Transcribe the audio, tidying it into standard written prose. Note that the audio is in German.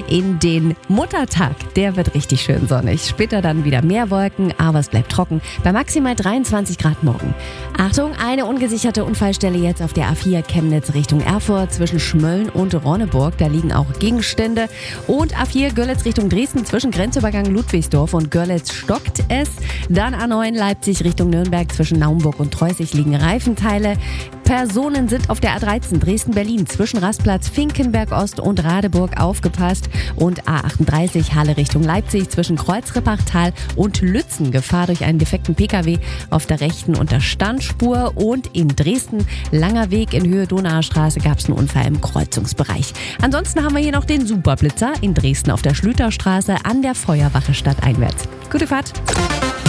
in den Muttertag. Der wird richtig schön sonnig. Später dann wieder mehr Wolken, aber es bleibt trocken bei maximal 23 Grad morgen. Achtung, eine ungesicherte Unfallstelle jetzt auf der A4 Chemnitz Richtung Erfurt zwischen Schmölln und Ronneburg. Da liegen auch Gegenstände. Und A4 Görlitz Richtung Dresden zwischen Grenzübergang Ludwigsdorf und Görlitz stockt es. Dann A9 Leipzig Richtung Nürnberg zwischen Naumburg und Treusig liegen Reifenteile. Personen sind auf der A13 Dresden-Berlin zwischen Rastplatz Finkenberg-Ost und Radeburg aufgepasst. Und A38 Halle Richtung Leipzig zwischen Kreuzrippachtal und Lützen. Gefahr durch einen defekten Pkw auf der rechten Unterstandspur. Und in Dresden Langer Weg in Höhe Donauer Straße gab es einen Unfall im Kreuzungsbereich. Ansonsten haben wir hier noch den Superblitzer in Dresden auf der Schlüterstraße an der Feuerwache stadteinwärts. Gute Fahrt!